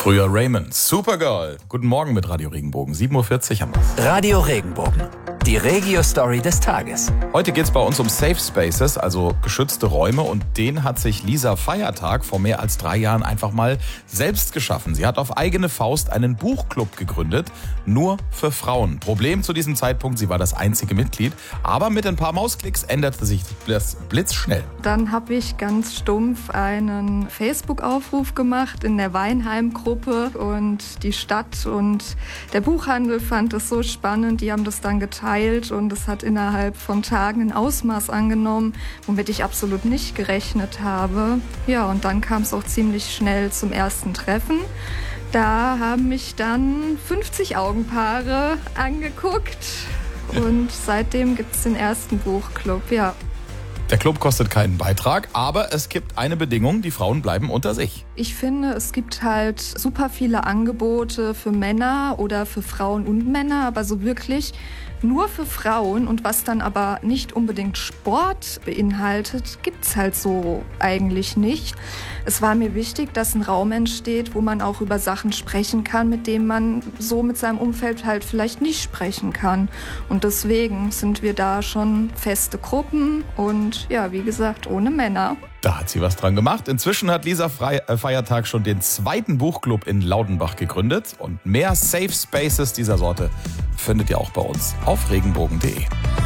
Früher Raymond, Supergirl. Guten Morgen mit Radio Regenbogen, 7.40 Uhr haben wir. Radio Regenbogen, die Regio-Story des Tages. Heute geht es bei uns um Safe Spaces, also geschützte Räume. Und den hat sich Lisa Feiertag vor mehr als 3 Jahren einfach mal selbst geschaffen. Sie hat auf eigene Faust einen Buchclub gegründet, nur für Frauen. Problem zu diesem Zeitpunkt, sie war das einzige Mitglied. Aber mit ein paar Mausklicks änderte sich das blitzschnell. Dann habe ich ganz stumpf einen Facebook-Aufruf gemacht in der Weinheim-Gruppe und die Stadt und der Buchhandel fand es so spannend. Die haben das dann geteilt und es hat innerhalb von Tagen ein Ausmaß angenommen, womit ich absolut nicht gerechnet habe. Ja, und dann kam es auch ziemlich schnell zum ersten Treffen. Da haben mich dann 50 Augenpaare angeguckt und seitdem gibt es den ersten Buchclub, ja. Der Club kostet keinen Beitrag, aber es gibt eine Bedingung, die Frauen bleiben unter sich. Ich finde, es gibt halt super viele Angebote für Männer oder für Frauen und Männer, aber so wirklich nur für Frauen und was dann aber nicht unbedingt Sport beinhaltet, gibt's halt so eigentlich nicht. Es war mir wichtig, dass ein Raum entsteht, wo man auch über Sachen sprechen kann, mit denen man so mit seinem Umfeld halt vielleicht nicht sprechen kann. Und deswegen sind wir da schon feste Gruppen und ja, wie gesagt, ohne Männer. Da hat sie was dran gemacht. Inzwischen hat Lisa Feiertag schon den 2. Buchclub in Laudenbach gegründet. Und mehr Safe Spaces dieser Sorte findet ihr auch bei uns auf regenbogen.de.